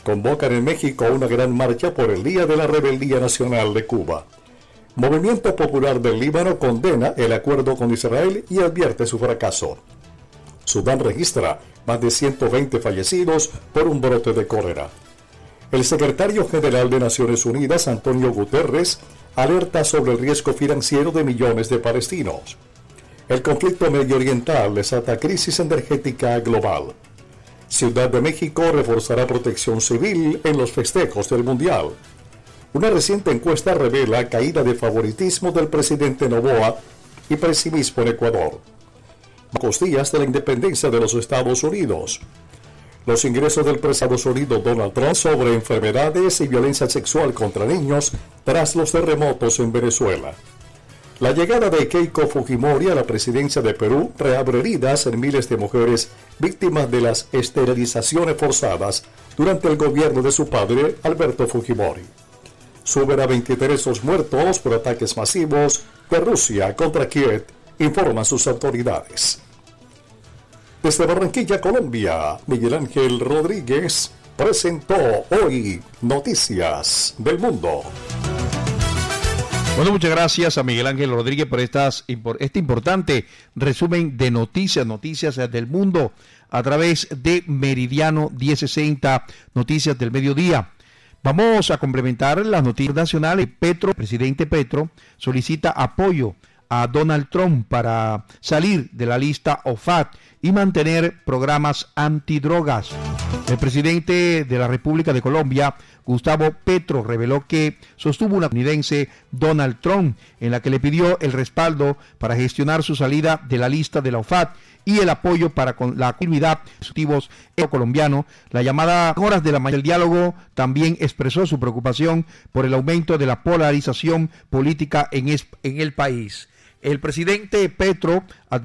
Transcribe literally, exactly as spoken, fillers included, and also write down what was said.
convocan en México una gran marcha por el Día de la Rebeldía Nacional de Cuba. Movimiento Popular del Líbano condena el acuerdo con Israel y advierte su fracaso. Sudán registra más de ciento veinte fallecidos por un brote de cólera. El secretario general de Naciones Unidas, Antonio Guterres, alerta sobre el riesgo financiero de millones de palestinos. El conflicto medio oriental desata crisis energética global. Ciudad de México reforzará protección civil en los festejos del Mundial. Una reciente encuesta revela caída de favoritismo del presidente Noboa y pesimismo en Ecuador. Pocos días de la independencia de los Estados Unidos. Los ingresos del presidente de Estados Unidos Donald Trump sobre enfermedades y violencia sexual contra niños tras los terremotos en Venezuela. La llegada de Keiko Fujimori a la presidencia de Perú reabre heridas en miles de mujeres víctimas de las esterilizaciones forzadas durante el gobierno de su padre, Alberto Fujimori. Suben a veintitrés los muertos por ataques masivos de Rusia contra Kiev, informan sus autoridades. Desde Barranquilla, Colombia, Miguel Ángel Rodríguez presentó hoy Noticias del Mundo. Bueno, muchas gracias a Miguel Ángel Rodríguez por estas, este importante resumen de noticias, noticias del mundo a través de Meridiano diez sesenta, Noticias del Mediodía. Vamos a complementar las noticias nacionales. Petro, presidente Petro, solicita apoyo a Donald Trump para salir de la lista O F A C y mantener programas antidrogas. El presidente de la República de Colombia, Gustavo Petro, reveló que sostuvo una estadounidense, Donald Trump, en la que le pidió el respaldo para gestionar su salida de la lista de la O F A C y el apoyo para con la continuidad de los ejecutivos colombianos. La llamada Horas de la Mañana del Diálogo también expresó su preocupación por el aumento de la polarización política en, es, en el país. El presidente Petro